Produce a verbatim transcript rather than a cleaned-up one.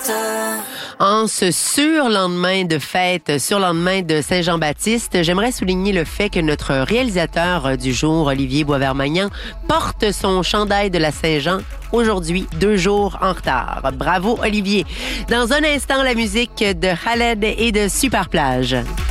En ce surlendemain de fête, surlendemain de Saint-Jean-Baptiste, j'aimerais souligner le fait que notre réalisateur du jour, Olivier Boisvert-Magnan, porte son chandail de la Saint-Jean aujourd'hui, deux jours en retard. Bravo, Olivier. Dans un instant, la musique de Khaled et de Superplage.